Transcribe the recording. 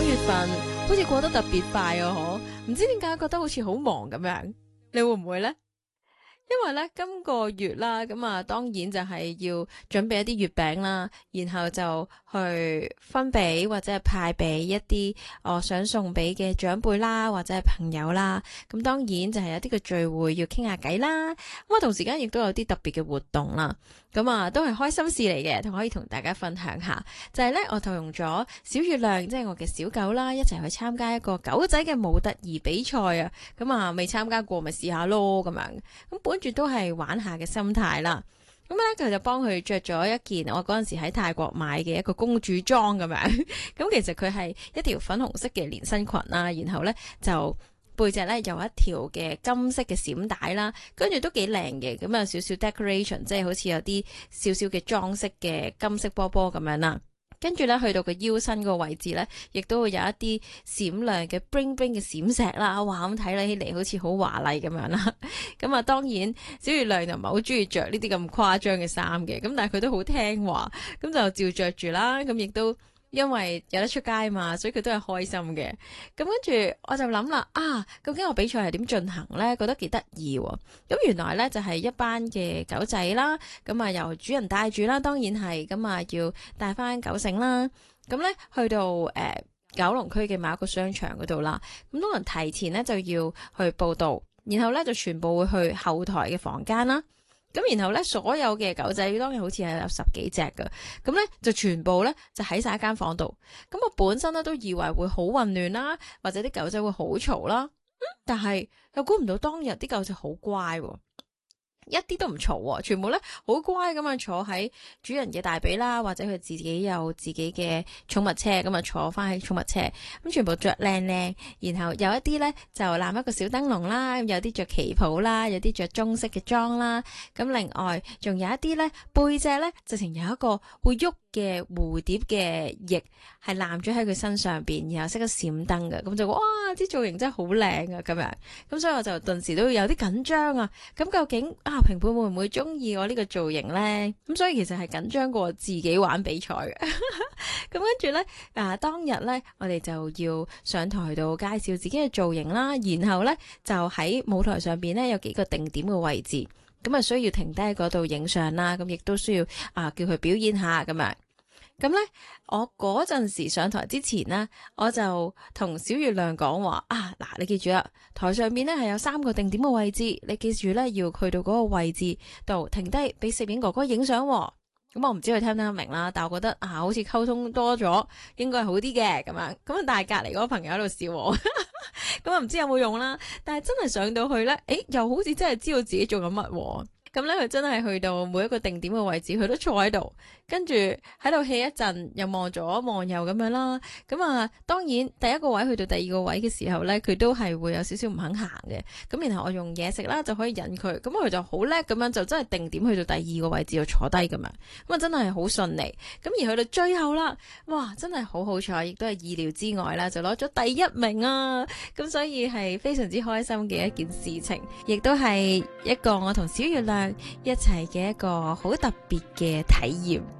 月份好似過得特別快啊，唔知點解覺得好似好忙咁樣，你會唔會呢？因為咧今個月啦，咁啊當然就係要準備一啲月餅啦，然後就去分俾或者係派俾一啲我想送俾嘅長輩啦，或者係朋友啦。咁當然就係有啲嘅聚會要傾下偈啦。咁啊同時間亦都有啲特別嘅活動啦。咁啊都係開心事嚟嘅，可以同大家分享下。就係咧我就用咗小月亮，即係我嘅小狗啦，一齊去參加一個狗仔嘅模特兒比賽啊。咁啊未參加過咪試下咯咁樣。咁本住都係玩下嘅心態啦。咁咧佢就幫佢着咗一件我嗰陣時喺泰國買嘅一個公主裝咁樣。咁其實佢係一條粉紅色嘅連身裙啦，然後咧就背脊咧有一條嘅金色嘅閃帶啦，跟住都幾靚嘅，咁有少少 decoration， 即係好似有啲少少嘅裝飾嘅金色波波咁樣啦。跟住咧去到個腰身個位置咧，亦都會有一啲閃亮嘅 bling bling 嘅閃石啦。哇，咁睇起嚟好似好華麗咁樣啦。咁啊，當然小月亮就唔係好中意着呢啲咁誇張嘅衫嘅，咁但係佢都好聽話，咁就照着住啦。咁亦都因為有得出街嘛，所以佢都係開心嘅。咁跟住我就諗啦，究竟個比賽係點進行呢？覺得幾得意喎。咁原來呢，就係一班嘅狗仔啦，咁啊由主人帶住啦，當然係咁啊要帶翻狗繩啦。咁呢，去到九龍區嘅某一個商場嗰度啦，咁可能提前呢就要去報到，然後呢就全部會去後台嘅房間啦。咁然後咧，所有嘅狗仔當然好似係有10幾隻㗎，咁咧就全部咧就喺晒一間房度。咁我本身咧都以為會好混亂啦，或者啲狗仔會好嘈啦，但係又估唔到當日啲狗仔好乖喎。一啲都唔嘈喎，全部咧好乖咁樣坐喺主人嘅大髀啦，或者佢自己有自己嘅寵物車咁啊，坐翻喺寵物車咁，全部着靚靚，然後有一啲咧就攬一個小燈籠啦，有啲着旗袍啦，有啲着中式嘅裝啦，咁另外仲有一啲咧背脊咧直情有一個會喐嘅蝴蝶嘅翼係攬咗喺佢身上邊，然後識得閃燈嘅，咁就哇啲造型真係好靚啊咁樣，咁所以我就頓時都有啲緊張啊，咁究竟評判會唔會中意我呢個造型呢？咁所以其實係緊張過自己玩比賽嘅。咁跟住呢，當日呢，我哋就要上台度介紹自己嘅造型啦，然後呢，就喺舞台上邊呢，有幾個定點嘅位置，咁啊需要停低喺嗰度影相啦，咁亦都需要叫佢表演下咁樣。咁呢，我嗰陣時上台之前呢，我就同小月亮講話嗱，你記住啦，台上面呢係有3個定點嘅位置，你記住呢要去到嗰個位置度停低，俾攝影哥哥影相。咁我唔知佢聽唔聽得明啦，但我覺得好似溝通多咗，應該係好啲嘅咁樣。咁但係隔籬嗰個朋友喺度笑我，咁啊唔知有冇用啦。但係真係上到去呢，又好似真係知道自己做緊乜。咁咧，佢真係去到每一個定點嘅位置，佢都坐喺度，跟住喺度 hea 一陣，又望左望右咁樣啦。咁啊，當然第一個位去到第二個位嘅時候咧，佢都係會有少少唔肯行嘅。咁然後我用嘢食啦，就可以引佢。咁佢就好叻咁樣，就真係定點去到第二個位置就坐低咁樣。咁啊，真係好順利。咁而去到最後啦，哇，真係好好彩，亦都係意料之外啦，就攞咗第1名啊！咁所以係非常之開心嘅一件事情，亦都係一個我同小月亮一齊嘅一個好特別嘅體驗。